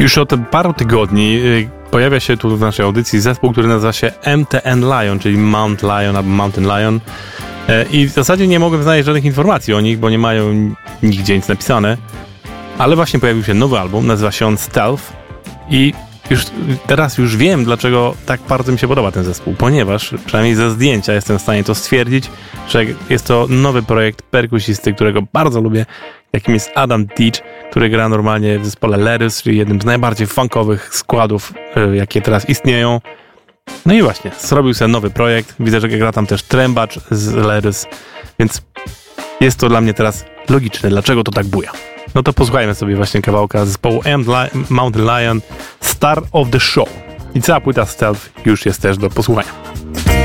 Już od paru tygodni pojawia się tu w naszej audycji zespół, który nazywa się MTN Lion, czyli Mount Lion albo Mountain Lion. I w zasadzie nie mogłem znaleźć żadnych informacji o nich, bo nie mają nigdzie nic napisane. Ale właśnie pojawił się nowy album, nazywa się on Stealth. I teraz już wiem, dlaczego tak bardzo mi się podoba ten zespół. Ponieważ, przynajmniej ze zdjęcia jestem w stanie to stwierdzić, że jest to nowy projekt perkusisty, którego bardzo lubię, jakim jest Adam Teach, który gra normalnie w zespole Lerus, czyli jednym z najbardziej funkowych składów, jakie teraz istnieją. No i właśnie, zrobił sobie nowy projekt. Widzę, że gra tam też trębacz z Lerus, więc jest to dla mnie teraz logiczne, dlaczego to tak buja. No to posłuchajmy sobie właśnie kawałka zespołu Mountain Lion, Star of the Show. I cała płyta Stealth już jest też do posłuchania.